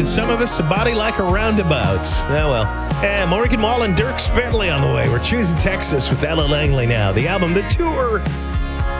and some of us a body like a roundabout. Oh, well. Morgan Wallen, Dirk Bentley on the way. We're choosing Texas with Ella Langley now. The album, The Tour,